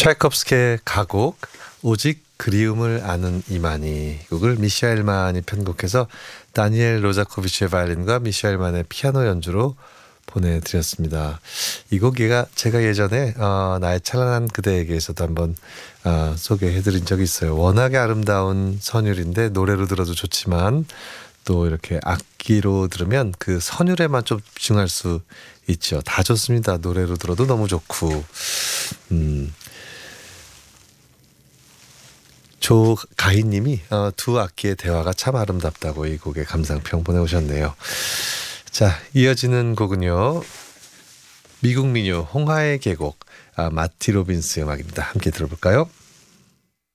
차이콥스키의 가곡 오직 그리움을 아는 이만희, 곡을 미샤엘 만이 편곡해서 다니엘 로자코비치의 바이올린과 미샤엘 만의 피아노 연주로 보내드렸습니다. 이 곡이가 제가 예전에 나의 찬란한 그대에게에서도 한번 소개해드린 적이 있어요. 워낙에 아름다운 선율인데 노래로 들어도 좋지만 또 이렇게 악기로 들으면 그 선율에만 좀 집중할 수 있죠. 다 좋습니다. 노래로 들어도 너무 좋고. 조가희님이 두 악기의 대화가 참 아름답다고 이 곡에 감상평 보내오셨네요. 자, 이어지는 곡은요. 미국 민요 홍하의 계곡, 마티 로빈스 음악입니다. 함께 들어볼까요?